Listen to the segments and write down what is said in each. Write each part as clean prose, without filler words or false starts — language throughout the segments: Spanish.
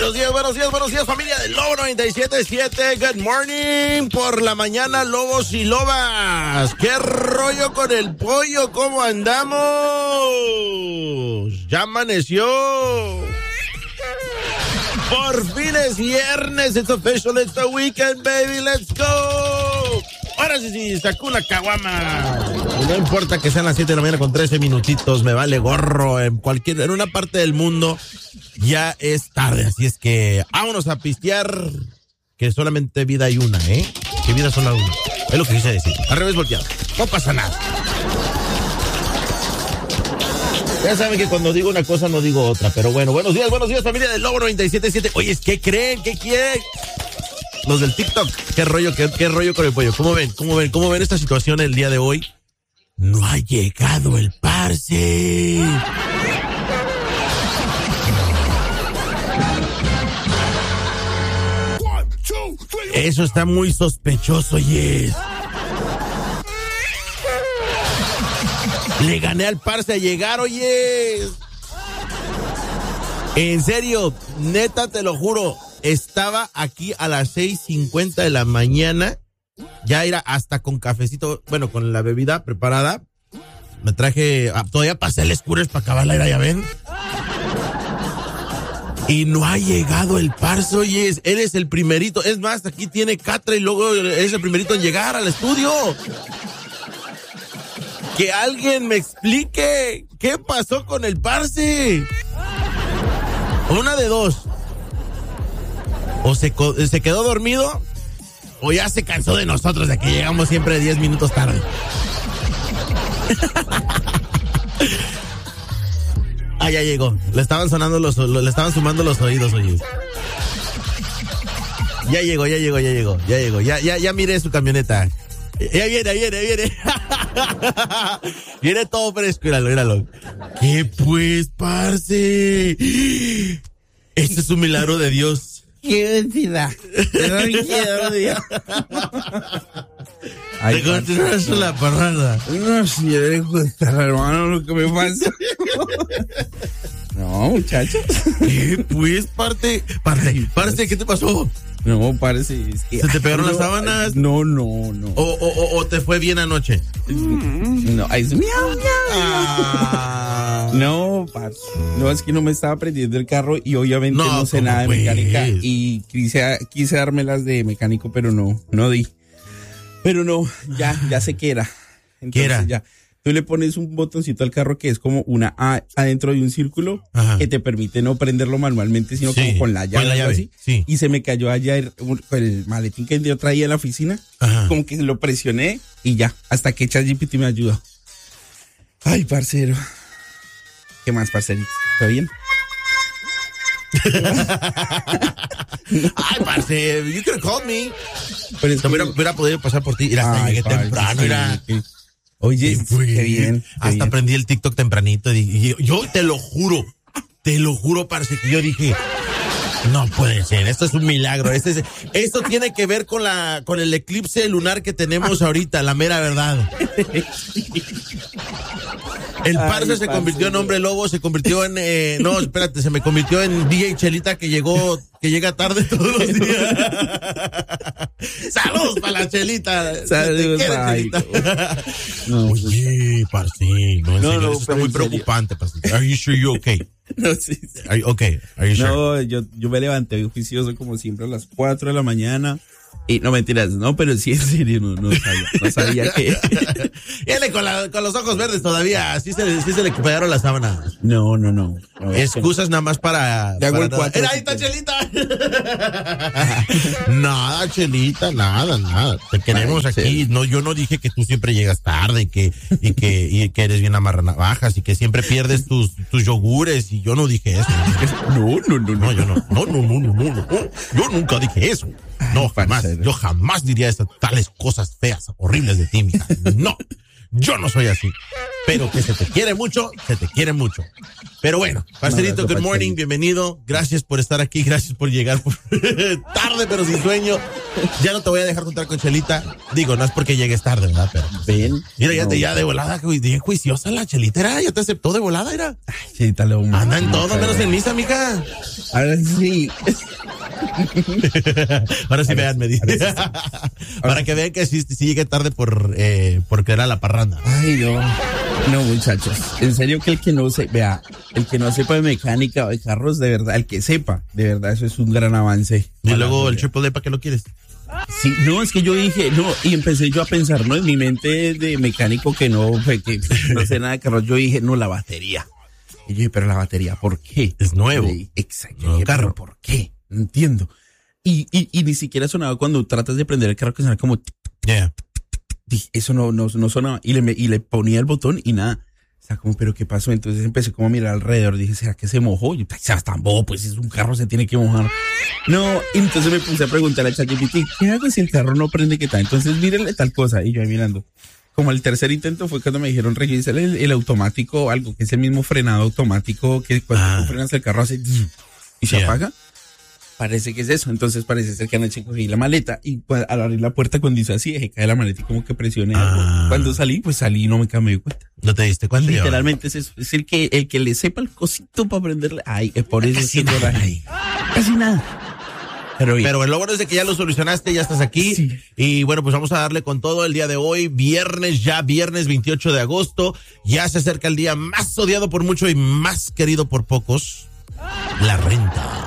Buenos días, familia del Lobo 97.7. Good morning por la mañana, lobos y lobas. ¿Qué rollo con el pollo? ¿Cómo andamos? Ya amaneció. Por fin es viernes. It's official, it's the weekend, baby. Let's go. Ahora sí, sacó una caguama. Y no importa que sean las 7 de la mañana con 13 minutitos, me vale gorro. En una parte del mundo ya es tarde, así es que vámonos a pistear, que solamente vida hay una, ¿eh? Que vida solo una. Es lo que quise decir. Al revés volteado. No pasa nada. Ya saben que cuando digo una cosa no digo otra, pero bueno, buenos días, familia del Lobo 97.7. Oye, ¿qué creen? ¿Qué quieren? Los del TikTok, ¿qué rollo con el pollo? ¿Cómo ven esta situación el día de hoy? No ha llegado el parce. Eso está muy sospechoso, yes. Le gané al parce a llegar, oye. En serio, neta, te lo juro. Estaba aquí a las 6:50 de la mañana. Ya era hasta con cafecito, bueno, con la bebida preparada. Me traje, todavía pasé el Escures para acabar la era, ya ven. Y no ha llegado el parce, oye, él es el primerito. Es más, aquí tiene catra y luego es el primerito en llegar al estudio. Que alguien me explique qué pasó con el parce. Una de dos. O se quedó dormido, o ya se cansó de nosotros, de que llegamos siempre 10 minutos tarde. Ya llegó. Le estaban sumando los oídos, oye. Ya llegó. Ya miré su camioneta. Ya viene. Viene todo fresco, míralo. ¿Qué pues, parce? Este es un milagro de Dios. ¡Qué densidad! Te continúas la parranda. No, si yo le contar, hermano, lo que me pasa. No, muchachos. ¿Qué pues, parce, qué te pasó? No, parece. ¿Se te pegaron las sábanas? No. ¿O te fue bien anoche? No, es miau. No, parce. No, es que no me estaba prendiendo el carro y obviamente no sé nada de mecánica. Y quise dármelas de mecánico, pero no di. Pero no, ya sé qué era. Entonces, ¿qué era? Ya. Tú le pones un botoncito al carro que es como una A adentro de un círculo. Ajá. Que te permite no prenderlo manualmente, sino como con la llave. Así. Sí. Y se me cayó allá el maletín que yo traía en la oficina. Ajá. Como que lo presioné y ya, hasta que ChatGPT me ayudó. Ay, parcero. ¿Qué más, parcerito? ¿Está bien? Ay, parce, you could have called me. Pero es que hubiera podido pasar por ti. Llegué temprano. Oye, qué bien. Hasta aprendí el TikTok tempranito. Y yo te lo juro, parce, que yo dije, no puede ser, esto es un milagro. Esto tiene que ver con el eclipse lunar que tenemos ahorita, la mera verdad. El parce se convirtió en hombre lobo, se convirtió en... se me convirtió en DJ Chelita que llega tarde todos los días. ¡Saludos para la Chelita! ¡Saludos, Chelita! No, oye, parce, no, está muy preocupante, parce. Are you sure you're okay? No, sí. Are you okay? Are you sure? No, yo me levanté juicioso como siempre a las 4 de la mañana. Y no mentiras, no, pero sí, en serio, no sabía que... Viene con los ojos verdes todavía, sí se le pegaron las sábanas. No. Excusas nada más para... Era ahí está Chelita. Nada, Chelita, nada. Te queremos aquí. No, yo no dije que tú siempre llegas tarde y que eres bien amarranavajas y que siempre pierdes tus yogures, y yo no dije eso. No. Yo nunca dije eso. No, jamás. Yo jamás diría esas tales cosas feas, horribles de ti, mija. No. Yo no soy así. Pero que se te quiere mucho, se te quiere mucho. Pero bueno, parcerito, good morning, bienvenido. Gracias por estar aquí, gracias por llegar tarde, pero sin sueño. Ya no te voy a dejar juntar con Chelita. Digo, no es porque llegues tarde, ¿verdad? Pero ven. Mira, ya de volada, bien juiciosa la Chelita, ya te aceptó de volada, era. Ay, Chelita, lo humano. Anda en todo, menos en misa, mija. Ahora sí. Ahora sí vean, me dice. Para que vean que sí llegué tarde porque era la parranda. Ay, no, muchachos. En serio que el que no sepa de mecánica o de carros, de verdad, el que sepa, de verdad, eso es un gran avance. Y luego el Triple D, ¿para qué lo quieres? Sí, no, es que yo dije, y empecé yo a pensar, ¿no? En mi mente de mecánico que no sé nada de carros, yo dije, no, la batería. Y yo dije, pero la batería, ¿por qué? Es nuevo. Exacto. Nuevo carro. ¿Por qué? No entiendo. Y ni siquiera sonaba cuando tratas de prender el carro, que suena como... Yeah. Eso no sonaba. Y le ponía el botón y nada. O sea, como, ¿pero qué pasó? Entonces empecé como a mirar alrededor. Dije, ¿será que se mojó? Y se tambó, pues es un carro, se tiene que mojar. No, entonces me puse a preguntarle a ChatGPT, ¿qué hago si el carro no prende? ¿Qué tal? Entonces mírenle tal cosa. Y yo ahí mirando. Como el tercer intento fue cuando me dijeron, revísale el automático, algo que es el mismo frenado automático que cuando tú frenas el carro hace y se apaga. Parece que es eso. Entonces parece ser que anoche cogí la maleta y al abrir la puerta cuando hizo así, dejé caer la maleta y como que presioné algo. Cuando salí y no me di cuenta. ¿No te diste cuenta? Literalmente es eso. Es el que le sepa el cosito para prenderle. Ay, por eso casi nada. Casi nada. Pero lo bueno es de que ya lo solucionaste, ya estás aquí. Sí. Y bueno, pues vamos a darle con todo el día de hoy. Viernes 28 de agosto. Ya se acerca el día más odiado por muchos y más querido por pocos. La renta.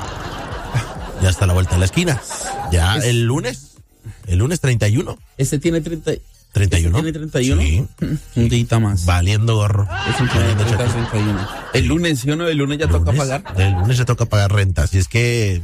Ya está a la vuelta de la esquina. Ya el lunes 31. Este tiene 31. ¿Tiene 31? Sí. Un día más. Valiendo gorro. Es un 31. El lunes, ¿sí o no? El lunes ya toca pagar. El lunes ya toca pagar renta. Así es que...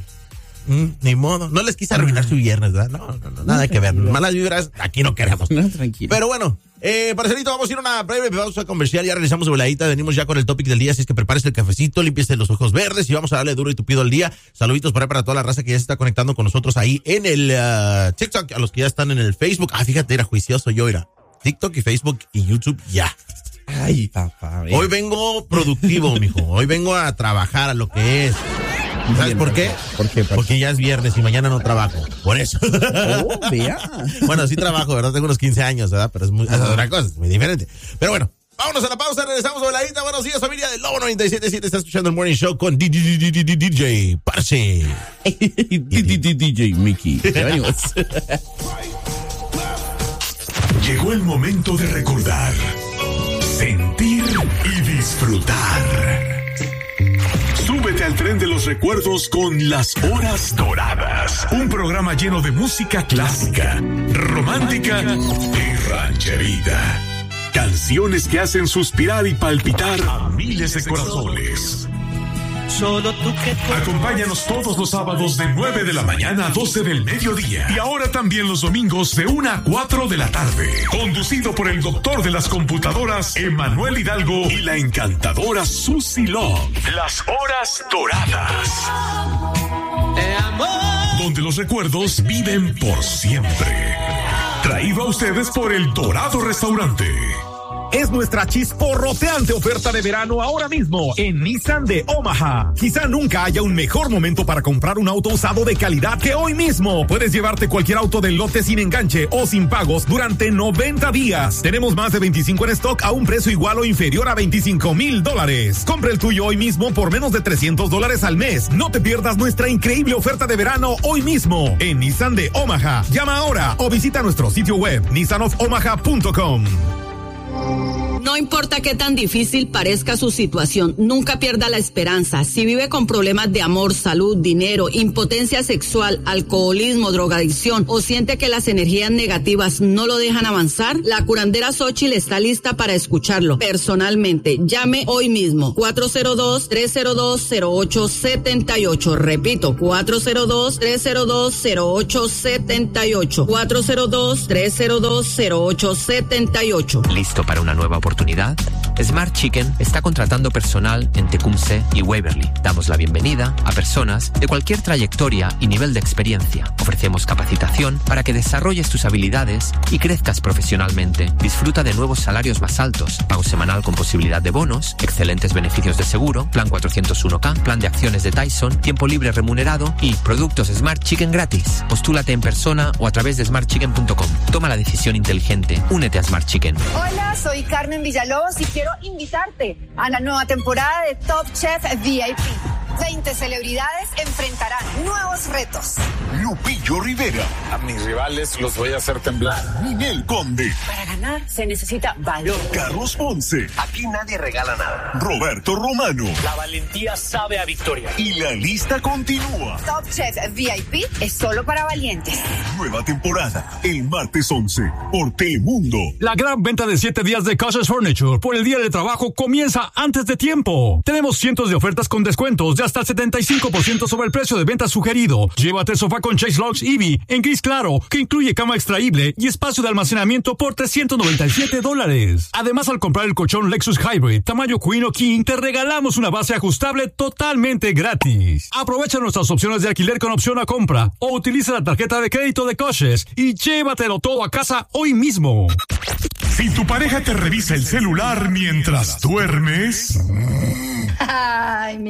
ni modo. No les quise arruinar su viernes, ¿verdad? No, nada que ver. Malas vibras, aquí no queremos. No, tranquilo. Pero bueno, parcerito, vamos a ir a una breve pausa comercial. Ya regresamos de voladita. Venimos ya con el topic del día. Así es que prepárese el cafecito, límpiese los ojos verdes y vamos a darle duro y tupido al día. Saluditos para toda la raza que ya se está conectando con nosotros ahí en el TikTok. A los que ya están en el Facebook. Fíjate, era juicioso yo, era TikTok y Facebook y YouTube ya. Ay, papá. Hoy vengo productivo, mijo. Hoy vengo a trabajar a lo que es. ¿Sabes por qué? ¿Por qué? Porque ya es viernes y mañana no trabajo. Por eso. Oh, vea. Bueno, sí trabajo, ¿verdad? Tengo unos 15 años, ¿verdad? Pero es otra cosa, es muy diferente. Pero bueno, vámonos a la pausa, regresamos a voladita. Buenos días, familia del Lobo 97.7. Está escuchando el Morning Show con DJ Parche. DJ Mickey. Llegó el momento de recordar, sentir y disfrutar. Súbete al tren de los recuerdos con Las Horas Doradas. Un programa lleno de música clásica, romántica y rancherita. Canciones que hacen suspirar y palpitar a miles de corazones. Solo tú que... Acompáñanos todos los sábados de 9 de la mañana a 12 del mediodía. Y ahora también los domingos de 1 a 4 de la tarde. Conducido por el doctor de las computadoras, Emanuel Hidalgo, y la encantadora Susie Long. Las Horas Doradas. Donde los recuerdos viven por siempre. Traído a ustedes por El Dorado Restaurante. Es nuestra chisporroteante oferta de verano ahora mismo en Nissan de Omaha. Quizá nunca haya un mejor momento para comprar un auto usado de calidad que hoy mismo. Puedes llevarte cualquier auto del lote sin enganche o sin pagos durante 90 días. Tenemos más de 25 en stock a un precio igual o inferior a $25,000. Compra el tuyo hoy mismo por menos de $300 al mes. No te pierdas nuestra increíble oferta de verano hoy mismo en Nissan de Omaha. Llama ahora o visita nuestro sitio web nissanofomaha.com. No importa qué tan difícil parezca su situación, nunca pierda la esperanza. Si vive con problemas de amor, salud, dinero, impotencia sexual, alcoholismo, drogadicción o siente que las energías negativas no lo dejan avanzar, la curandera Xochitl está lista para escucharlo personalmente. Llame hoy mismo 402-302-0878. Repito, 402-302-0878. 402-302-0878. ¿Listo para una nueva oportunidad? Smart Chicken está contratando personal en Tecumseh y Waverly. Damos la bienvenida a personas de cualquier trayectoria y nivel de experiencia. Ofrecemos capacitación para que desarrolles tus habilidades y crezcas profesionalmente. Disfruta de nuevos salarios más altos, pago semanal con posibilidad de bonos, excelentes beneficios de seguro, plan 401k, plan de acciones de Tyson, tiempo libre remunerado y productos Smart Chicken gratis. Postúlate en persona o a través de smartchicken.com. Toma la decisión inteligente. Únete a Smart Chicken. Hola, soy Carmen Villalobos y quiero invitarte a la nueva temporada de Top Chef VIP. 20 celebridades enfrentarán nuevos retos. Lupillo Rivera. A mis rivales los voy a hacer temblar. Ninel Conde. Para ganar se necesita valor. Carlos Ponce. Aquí nadie regala nada. Roberto Romano. La valentía sabe a victoria. Y la lista continúa. Top Chef VIP es solo para valientes. Nueva temporada, el martes 11, por Telemundo. La gran venta de 7 días de Cautious Furniture por el Día del Trabajo comienza antes de tiempo. Tenemos cientos de ofertas con descuentos de hasta el 75% sobre el precio de venta sugerido. Llévate el sofá con Chase Lux Eevee en gris claro, que incluye cama extraíble y espacio de almacenamiento por $397. Además, al comprar el colchón Lexus Hybrid tamaño Queen o King, te regalamos una base ajustable totalmente gratis. Aprovecha nuestras opciones de alquiler con opción a compra o utiliza la tarjeta de crédito de Cautious y llévatelo todo a casa hoy mismo. Si tu pareja te revisa el celular mientras duermes... Ay,